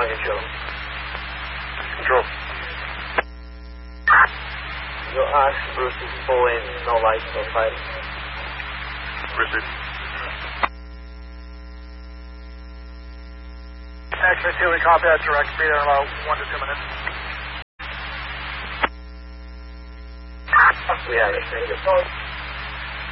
1 control. Control. Your Ash, Bruce is full in, no lights, no fight. Receive. X-ray 2, we copy that direct. Be there in about 1 to 2 minutes. We have it, thank you.